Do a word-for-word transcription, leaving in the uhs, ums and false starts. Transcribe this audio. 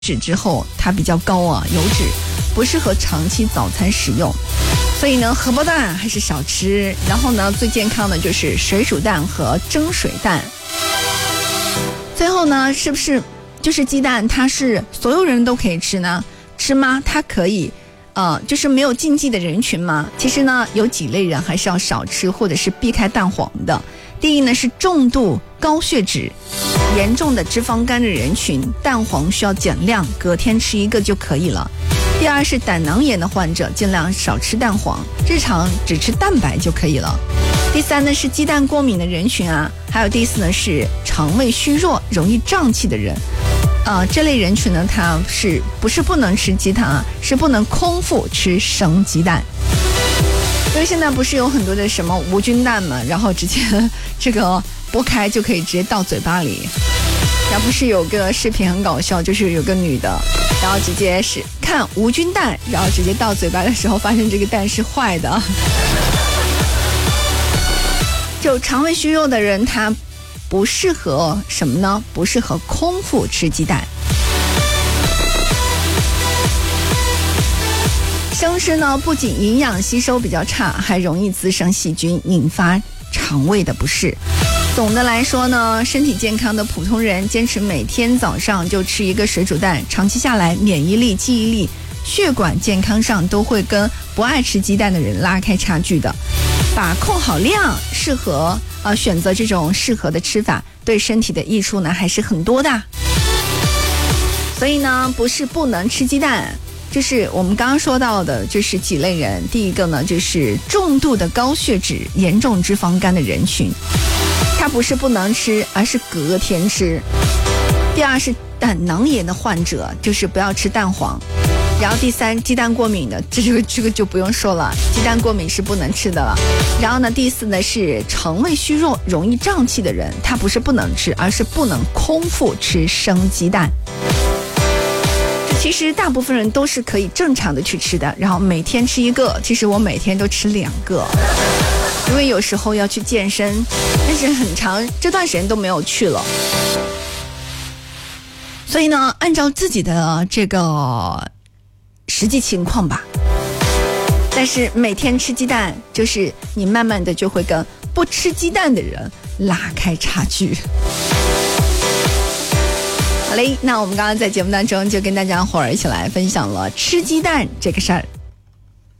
脂之后它比较高啊，油脂不适合长期早餐食用，所以呢荷包蛋还是少吃。然后呢最健康的就是水煮蛋和蒸水蛋。最后呢是不是就是鸡蛋它是所有人都可以吃呢？吃吗？它可以呃，就是没有禁忌的人群吗？其实呢有几类人还是要少吃或者是避开蛋黄的。第一呢是重度高血脂严重的脂肪肝的人群，蛋黄需要减量，隔天吃一个就可以了。第二是胆囊炎的患者，尽量少吃蛋黄，日常只吃蛋白就可以了。第三呢是鸡蛋过敏的人群啊，还有第四呢是肠胃虚弱容易胀气的人。呃，这类人群呢，他是不是不能吃鸡蛋啊？是不能空腹吃生鸡蛋。因为现在不是有很多的什么无菌蛋嘛，然后直接这个剥开就可以直接到嘴巴里。然后不是有个视频很搞笑，就是有个女的，然后直接是看无菌蛋，然后直接到嘴巴的时候发现这个蛋是坏的。就肠胃虚弱的人，他不适合什么呢？不适合空腹吃鸡蛋。生吃呢，不仅营养吸收比较差，还容易滋生细菌，引发肠胃的不适。总的来说呢，身体健康的普通人坚持每天早上就吃一个水煮蛋，长期下来免疫力、记忆力、血管健康上都会跟不爱吃鸡蛋的人拉开差距的。把控好量，适合呃选择这种适合的吃法，对身体的益处呢还是很多的。所以呢，不是不能吃鸡蛋，就是我们刚刚说到的，就是几类人。第一个呢，就是重度的高血脂、严重脂肪肝的人群，它不是不能吃，而是隔天吃。第二是胆囊炎的患者，就是不要吃蛋黄。然后第三，鸡蛋过敏的，这个这个就不用说了，鸡蛋过敏是不能吃的了。然后呢，第四呢是肠胃虚弱、容易胀气的人，他不是不能吃，而是不能空腹吃生鸡蛋。其实大部分人都是可以正常的去吃的，然后每天吃一个。其实我每天都吃两个，因为有时候要去健身，但是很长这段时间都没有去了。所以呢，按照自己的这个实际情况吧。但是每天吃鸡蛋，就是你慢慢的就会跟不吃鸡蛋的人拉开差距。好嘞，那我们刚刚在节目当中就跟大家伙儿一起来分享了吃鸡蛋这个事儿。